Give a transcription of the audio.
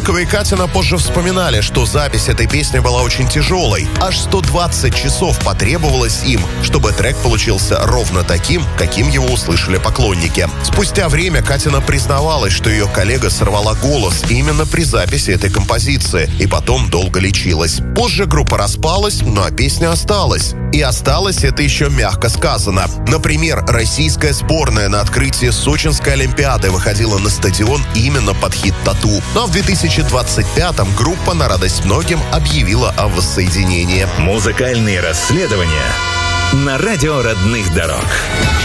Волкова и Катина позже вспоминали, что запись этой песни была очень тяжелой. Аж 120 часов потребовалось им, чтобы трек получился ровно таким, каким его услышали поклонники. Спустя время Катина признавалась, что ее коллега сорвала голос именно при записи этой композиции и потом долго лечилась. Позже группа распалась, но песня осталась. И осталось это еще мягко сказано. Например, российская сборная на открытии Сочинской Олимпиады выходила на стадион именно под хит «Тату». Но в 2025-м группа, на радость многим, объявила о воссоединении. Музыкальные расследования на радио родных дорог.